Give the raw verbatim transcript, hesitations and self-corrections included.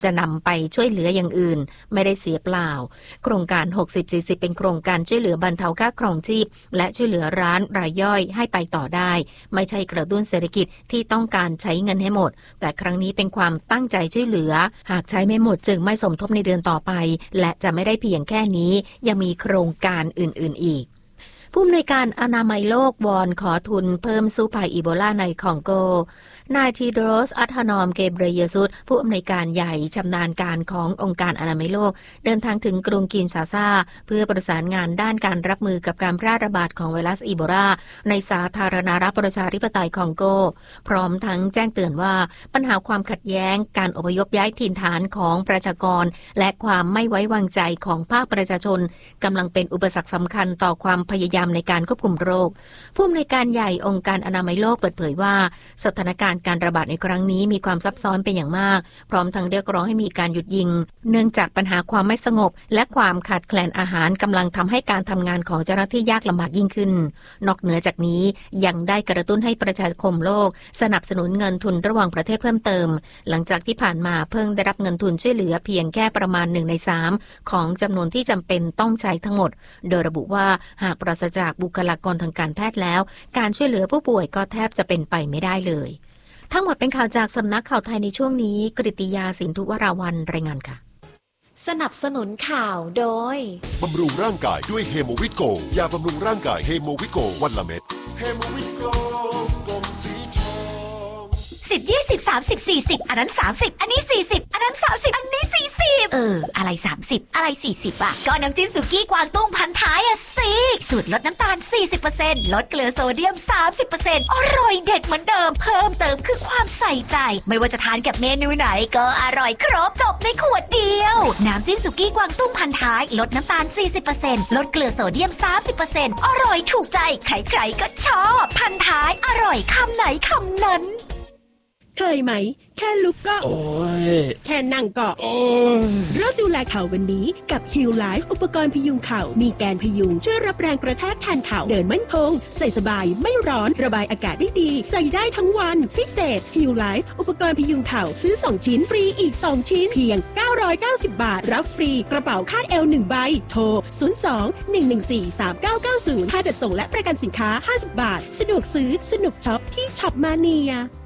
จะนำไปช่วยเหลืออย่างอื่นไม่ได้เสียเปล่าโครงการ หกสิบ สี่สิบ เป็นโครงการช่วยเหลือบรรเทาค่าครองชีพและช่วยเหลือร้านรายย่อยให้ไปต่อได้ไม่ใช่กระตุ้นเศรษฐกิจที่ต้องการใช้เงินให้หมดแต่ครั้งนี้เป็นความตั้งใจช่วยเหลือหากใช้ไม่หมดจึงไม่สมทบในเดือนต่อไปและจะไม่ได้เพียงแค่นี้ยังมีโครงการอื่นๆอีกผู้อำนวยการอนามัยโลกวอนขอทุนเพิ่มสู้ภัยอีโบลาในคองโกนายทีโดรส อัธานอม เกเบรเยซุสผู้อำนวยการใหญ่ชำนาญการขององค์การอนามัยโลกเดินทางถึงกรุงกินชาซาเพื่อประสานงานด้านการรับมือกับการแพร่ระบาดของไวรัสอีโบลาในสาธารณรัฐประชาธิปไตยคองโกพร้อมทั้งแจ้งเตือนว่าปัญหาความขัดแย้งการอพยพย้ายถิ่นฐานของประชากรและความไม่ไว้วางใจของภาคประชาชนกำลังเป็นอุปสรรคสำคัญต่อความพยายามในการควบคุมโรคผู้อำนวยการใหญ่องค์การอนามัยโลกเปิดเผยว่าสถานการณ์การระบาดในครั้งนี้มีความซับซ้อนเป็นอย่างมากพร้อมทั้งเรียกร้องให้มีการหยุดยิงเนื่องจากปัญหาความไม่สงบและความขาดแคลนอาหารกำลังทำให้การทำงานของเจ้าหน้าที่ยากลำบากยิ่งขึ้นนอกเหนือจากนี้ยังได้กระตุ้นให้ประชาคมโลกสนับสนุนเงินทุนระหว่างประเทศเพิ่มเติมหลังจากที่ผ่านมาเพิ่งได้รับเงินทุนช่วยเหลือเพียงแค่ประมาณหนึ่งในสามของจำนวนที่จำเป็นต้องใช้ทั้งหมดโดยระบุว่าหากปราศจากบุคลากรทางการแพทย์แล้วการช่วยเหลือผู้ป่วยก็แทบจะเป็นไปไม่ได้เลยทั้งหมดเป็นข่าวจากสำนักข่าวไทยในช่วงนี้กฤติยาสินธุวราวัลย์รายงานค่ะสนับสนุนข่าวโดยบำรุงร่างกายด้วยเฮโมวิตโกยาบำรุงร่างกายเฮโมวิตโกวันละเม็ดเฮโมวิตโกกลมสีทองสิบ ยี่สิบ สามสิบ สี่สิบอันนั้นสามสิบอันนี้สี่สิบอันนั้นสามสิบอันนี้สี่สิบเอออะไรสามสิบอะไรสี่สิบอ่ะก็น้ำจิ้มสุกี้กวางตุ้งพันท้ายอ่ะสิสูตรลดน้ำตาล สี่สิบเปอร์เซ็นต์ ลดเกลือโซเดียม สามสิบเปอร์เซ็นต์ อร่อยเด็ดเหมือนเดิมเพิ่มเติมคือความใส่ใจไม่ว่าจะทานกับเมนูไหนก็อร่อยครบจบในขวดเดียวน้ำจิ้มสุกี้กวางตุ้งพันท้ายลดน้ำตาล สี่สิบเปอร์เซ็นต์ ลดเกลือโซเดียม สามสิบเปอร์เซ็นต์ อร่อยถูกใจใครๆก็ชอบพันท้ายอร่อยคำไหนคำนั้นเคยไหมแค่ลุกก็โอ้ยแค่นั่งก็โอ้ยเริ่มดูแลเข่าวันนี้กับ Heal Life อุปกรณ์พยุงเข่ามีแกนพยุงช่วยรับแรงกระแทกแทนเข่าเดินมั่นคงใส่สบายไม่ร้อนระบายอากาศได้ดีใส่ได้ทั้งวันพิเศษ Heal Life อุปกรณ์พยุงเข่าซื้อสองชิ้นฟรีอีกสองชิ้นเพียงเก้าร้อยเก้าสิบบาทรับฟรีกระเป๋าคาดเอวหนึ่งใบโทรศูนย์ สอง หนึ่ง หนึ่ง สี่ สาม เก้า เก้า ศูนย์ค่าจัดส่งและประกันสินค้าห้าสิบบาทสะดวกซื้อสนุกช็อปที่ช็อปมาเนีย